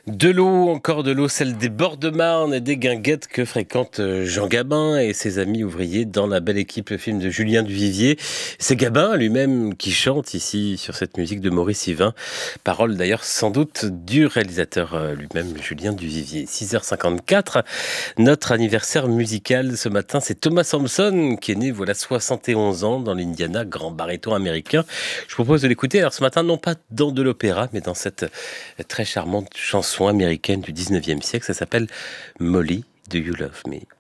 De l'eau, encore de l'eau, celle des bords de Marne et des guinguettes que fréquente Jean Gabin et ses amis ouvriers dans la belle équipe, le film de Julien Duvivier. C'est Gabin lui-même qui chante ici sur cette musique de Maurice Yvain. Parole d'ailleurs sans doute du réalisateur lui-même, Julien Duvivier. 6h54, notre anniversaire musical ce matin, c'est Thomas Sampson qui est né voilà 71 ans dans l'Indiana, grand baryton américain. Je vous propose de l'écouter alors ce matin, non pas dans de l'opéra, mais dans cette très charmante chanson américaine du 19e siècle. Ça s'appelle Molly, Do You Love Me?